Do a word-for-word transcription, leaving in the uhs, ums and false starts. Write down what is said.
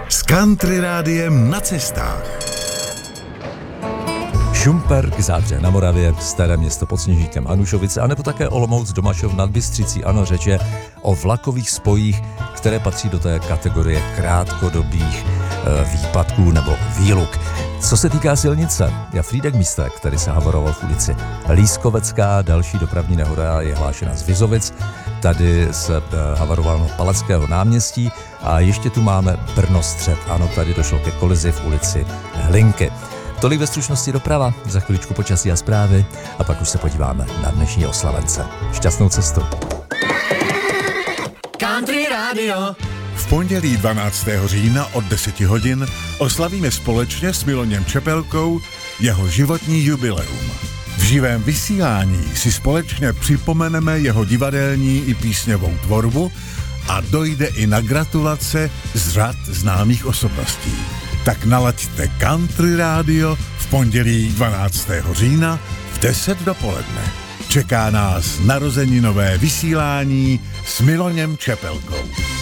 S Country Rádiem na cestách. Šumperk, Záhřeh na Moravě, Staré Město pod Sněžíkem, Anušovice, anebo také Olomouc, Domažov nad Bystřicí. Ano, řeč je o vlakových spojích, které patří do té kategorie krátkodobých e, výpadků nebo výluk. Co se týká silnice, je Frýdek Místek, který se havaroval v ulici Lískovecká, další dopravní nehoda je hlášena z Vizovic, tady se e, havarovalo Palackého náměstí a ještě tu máme Brno střed, ano, tady došlo ke kolizi v ulici Hlinky. Tolik ve stručnosti doprava, za chviličku počasí a zprávy a pak už se podíváme na dnešní oslavence. Šťastnou cestu. Country Radio. V pondělí dvanáctého října od deseti hodin oslavíme společně s Miloněm Čepelkou jeho životní jubileum. V živém vysílání si společně připomeneme jeho divadelní i písňovou tvorbu a dojde i na gratulace z řad známých osobností. Tak nalaďte Country Radio v pondělí dvanáctého října v deset dopoledne. Čeká nás narozeninové vysílání s Miloněm Čepelkou.